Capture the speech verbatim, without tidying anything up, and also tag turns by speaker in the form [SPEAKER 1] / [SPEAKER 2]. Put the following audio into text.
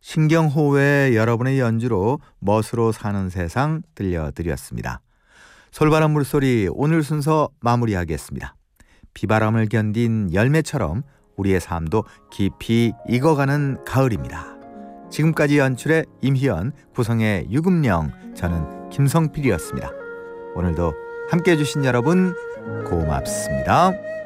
[SPEAKER 1] 신경호의 여러분의 연주로 멋으로 사는 세상 들려드렸습니다. 솔바람 물소리 오늘 순서 마무리하겠습니다. 비바람을 견딘 열매처럼 우리의 삶도 깊이 익어가는 가을입니다. 지금까지 연출의 임희연, 구성의 유금령, 저는 김성필이었습니다. 오늘도 함께해 주신 여러분 고맙습니다.